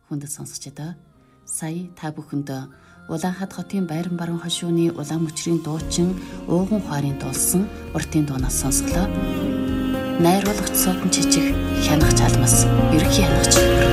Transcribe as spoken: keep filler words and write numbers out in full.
хүндэт сонсогчдоо сая та бүхэнд Улаанхад хотын Байран баруун хошууны улаан мөчрийн дуучин ууган хуарын дуулсан уртын дуунаас сонсглоо. Найруулагч Содон Чичиг хянагч алмас ерхий хянагч